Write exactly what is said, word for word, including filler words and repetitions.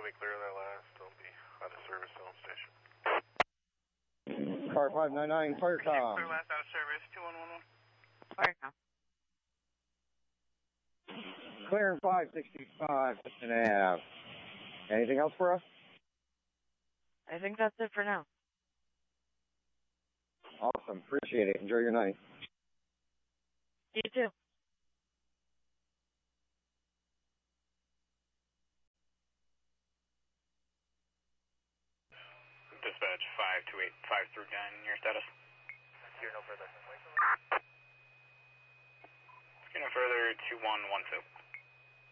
be clear of that last. Don't be out of service zone station. Car five nine nine, Firecom. Clear last out of service, two one one one. Firecom. Clearing five sixty-five, Piston Ave. Anything else for us? I think that's it for now. Awesome. Appreciate it. Enjoy your night. You too. Dispatch five two eight five three nine, your status? Here, no further. Here, no further, two one one two.